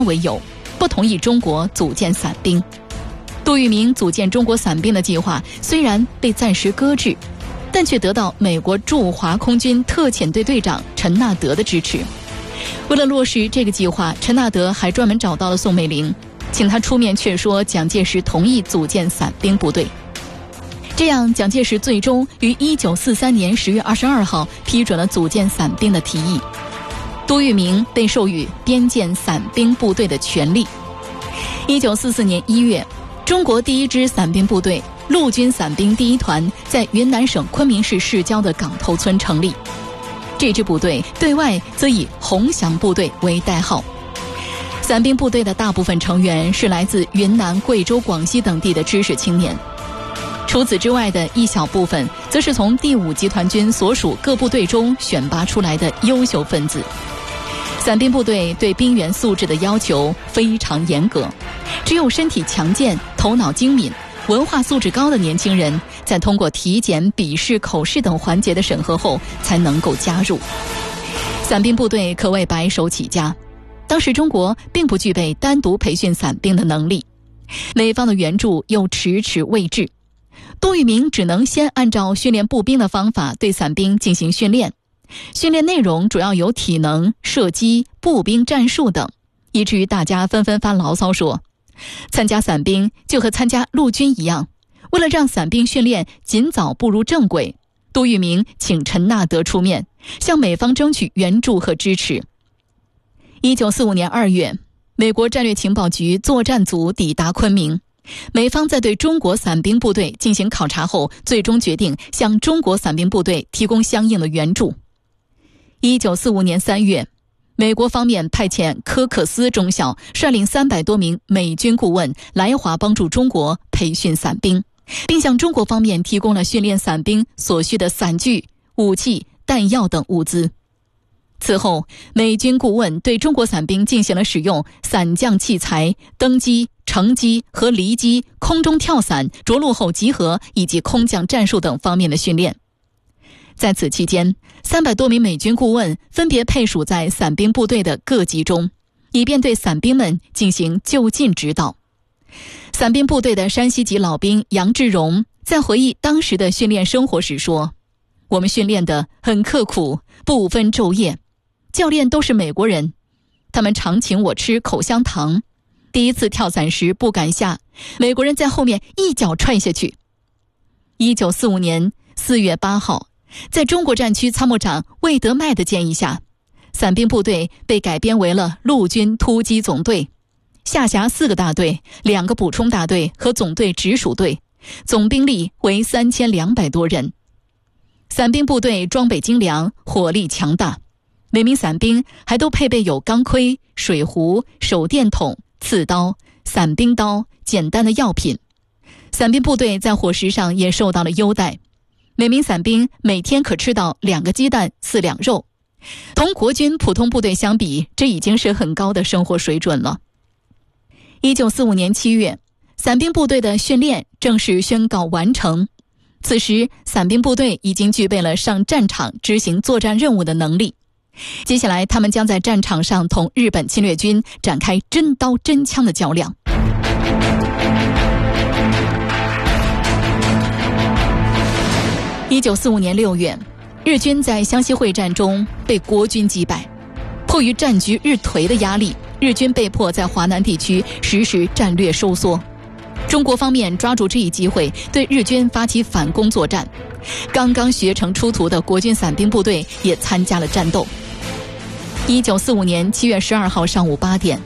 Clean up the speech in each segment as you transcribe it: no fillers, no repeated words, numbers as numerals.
为由，不同意中国组建伞兵。杜聿明组建中国伞兵的计划虽然被暂时搁置，但却得到美国驻华空军特遣队队长陈纳德的支持。为了落实这个计划，陈纳德还专门找到了宋美龄，请他出面劝说蒋介石同意组建伞兵部队。这样，蒋介石最终于1943年10月22号批准了组建伞兵的提议。杜聿明被授予编建伞兵部队的权利。1944年1月，中国第一支伞兵部队陆军伞兵第一团在云南省昆明市市郊的岗头村成立。这支部队对外则以红翔部队为代号。伞兵部队的大部分成员是来自云南、贵州、广西等地的知识青年。除此之外的一小部分，则是从第5集团军所属各部队中选拔出来的优秀分子。伞兵部队对兵员素质的要求非常严格，只有身体强健、头脑精敏、文化素质高的年轻人，在通过体检、笔试、口试等环节的审核后，才能够加入。伞兵部队可谓白手起家，当时中国并不具备单独培训伞兵的能力，美方的援助又迟迟未至。杜聿明只能先按照训练步兵的方法对伞兵进行训练，训练内容主要有体能、射击、步兵战术等，以至于大家纷纷发牢骚说，参加伞兵就和参加陆军一样。为了让伞兵训练尽早步入正轨，杜聿明请陈纳德出面，向美方争取援助和支持。1945年2月，美国战略情报局作战组抵达昆明，美方在对中国伞兵部队进行考察后，最终决定向中国伞兵部队提供相应的援助。1945年3月，美国方面派遣科克斯中校率领300多名美军顾问来华帮助中国培训伞兵，并向中国方面提供了训练伞兵所需的伞具、武器、弹药等物资。此后，美军顾问对中国伞兵进行了使用伞降器材、登机、乘机和离机、空中跳伞、着陆后集合以及空降战术等方面的训练。在此期间，300多名美军顾问分别配属在伞兵部队的各级中，以便对伞兵们进行就近指导。伞兵部队的山西籍老兵杨志荣在回忆当时的训练生活时说，我们训练得很刻苦，不分昼夜，教练都是美国人，他们常请我吃口香糖，第一次跳伞时不敢下，美国人在后面一脚踹下去。1945年4月8号，在中国战区参谋长魏德迈的建议下，伞兵部队被改编为了陆军突击总队，下辖4个大队、2个补充大队和总队直属队，总兵力为3200多人。伞兵部队装备精良，火力强大，每名伞兵还都配备有钢盔、水壶、手电筒、刺刀、伞兵刀、简单的药品。伞兵部队在伙食上也受到了优待，每名伞兵每天可吃到2个鸡蛋、4两肉。同国军普通部队相比，这已经是很高的生活水准了。1945年7月，伞兵部队的训练正式宣告完成。此时，伞兵部队已经具备了上战场执行作战任务的能力。接下来，他们将在战场上同日本侵略军展开真刀真枪的较量。1945年6月，日军在湘西会战中被国军击败，迫于战局日颓的压力，日军被迫在华南地区实施战略收缩。中国方面抓住这一机会，对日军发起反攻作战。刚刚学成出徒的国军伞兵部队也参加了战斗。1945年7月12号上午8点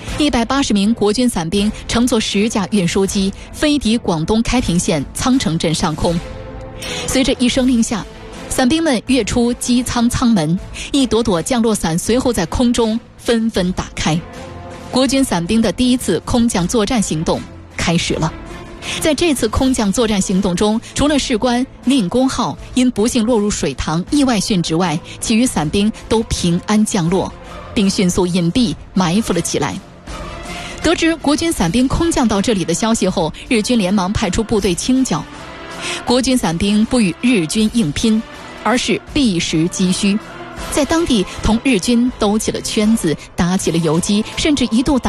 ，180名国军伞兵乘坐10架运输机飞抵广东开平县苍城镇上空。随着一声令下，伞兵们跃出机舱舱门，一朵朵降落伞随后在空中纷纷打开。国军伞兵的第一次空降作战行动开始了。在这次空降作战行动中，除了士官宁公号因不幸落入水塘意外殉职外，其余伞兵都平安降落，并迅速隐蔽埋伏了起来。得知国军伞兵空降到这里的消息后，日军连忙派出部队清剿。国军伞兵不与日军硬拼，而是避实击虚，在当地同日军兜起了圈子，打起了游击，甚至一度打